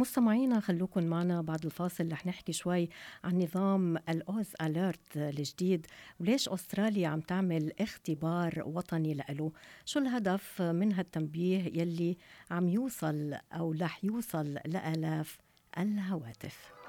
مستمعينا خلوكن معنا بعد الفاصل رح نحكي شوي عن نظام الأوز أليرت الجديد، وليش أستراليا عم تعمل اختبار وطني لإله. شو الهدف من هالتنبيه يلي عم يوصل أو رح يوصل لآلاف الهواتف؟